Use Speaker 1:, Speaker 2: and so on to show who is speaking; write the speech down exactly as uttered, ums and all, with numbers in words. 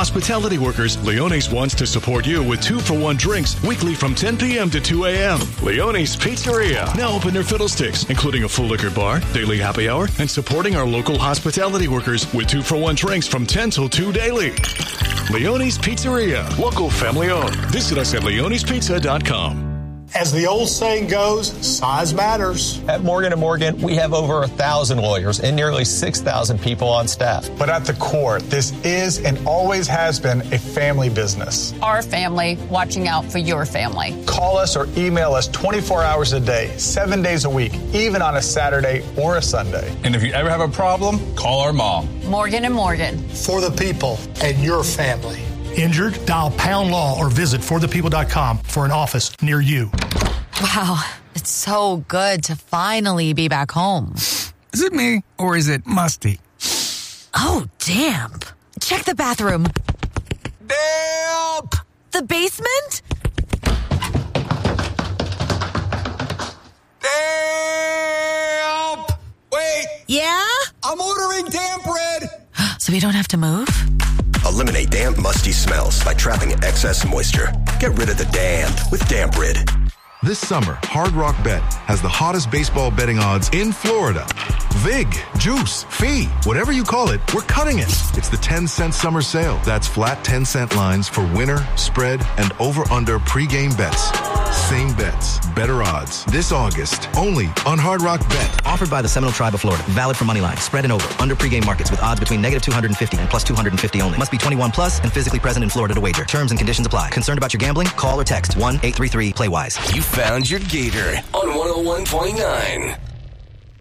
Speaker 1: hospitality workers, Leone's wants to support you with two-for-one drinks weekly from ten p.m. to two a.m. Leone's Pizzeria, now open near Fiddlesticks, including a full liquor bar, daily happy hour, and supporting our local hospitality workers with two-for-one drinks from ten till two daily. Leone's Pizzeria, local family owned. Visit us at leones pizza dot com.
Speaker 2: As the old saying goes, size matters.
Speaker 3: At Morgan and Morgan, we have over a thousand lawyers and nearly six thousand people on staff.
Speaker 2: But at the core, this is and always has been a family business.
Speaker 4: Our family watching out for your family.
Speaker 2: Call us or email us twenty-four hours a day, seven days a week, even on a Saturday or a Sunday.
Speaker 5: And if you ever have a problem, call our mom.
Speaker 4: Morgan and Morgan.
Speaker 2: For the people and your family.
Speaker 6: Injured? Dial Pound Law or visit for the people dot com for an office near you.
Speaker 7: Wow, it's so good to finally be back home.
Speaker 8: Is it me or is it musty?
Speaker 7: Oh, damp. Check the bathroom.
Speaker 8: Damp!
Speaker 7: The basement?
Speaker 8: Damp! Wait!
Speaker 7: Yeah?
Speaker 8: I'm ordering damp bread!
Speaker 7: So we don't have to move?
Speaker 9: Eliminate damp, musty smells by trapping excess moisture. Get rid of the damp with Damp Rid.
Speaker 10: This summer, Hard Rock Bet has the hottest baseball betting odds in Florida. Vig, Juice, Fee, whatever you call it, we're cutting it. It's the ten cent summer sale. That's flat ten cent lines for winner, spread, and over-under pregame bets. Same bets, better odds. This August, only on Hard Rock Bet.
Speaker 11: Offered by the Seminole Tribe of Florida. Valid for moneyline, spread and over. Under pregame markets with odds between negative two hundred fifty and plus two hundred fifty only. Must be twenty-one plus and physically present in Florida to wager. Terms and conditions apply. Concerned about your gambling? Call or text one eight three three play wise.
Speaker 12: You found your gator on one oh one point nine.